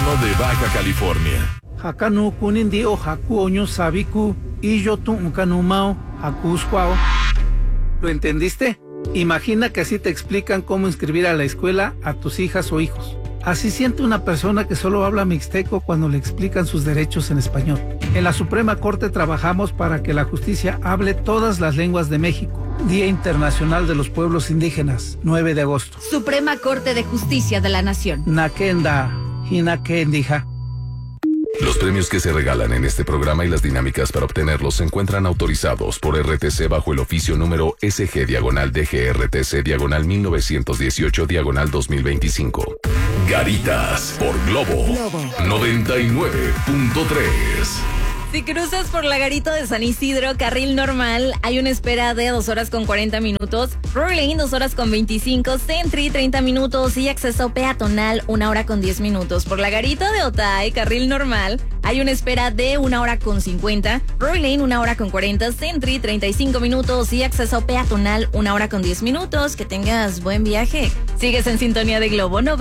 gobierno de Baja California. Hakanu kunindi o haku oño sabiku y yo tu unkanumao hakusquao. ¿Lo entendiste? Imagina que así te explican cómo inscribir a la escuela a tus hijas o hijos. Así siente una persona que solo habla mixteco cuando le explican sus derechos en español. En la Suprema Corte trabajamos para que la justicia hable todas las lenguas de México. Día Internacional de los Pueblos Indígenas, 9 de agosto. Suprema Corte de Justicia de la Nación. Nakenda, hinakendija. Los premios que se regalan en este programa y las dinámicas para obtenerlos se encuentran autorizados por RTC bajo el oficio número SG-DGRTC-1918-2025. Garitas por Globo 99.3. Si cruzas por la Garita de San Isidro, carril normal, hay una espera de 2 horas con 40 minutos. Rory Lane, 2 horas con 25. Sentry, 30 minutos. Y acceso peatonal, 1 hora con 10 minutos. Por la Garita de Otay, carril normal, hay una espera de 1 hora con 50. Rory Lane, 1 hora con 40. Sentry, 35 minutos. Y acceso peatonal, 1 hora con 10 minutos. Que tengas buen viaje. Sigues en sintonía de Globo 9.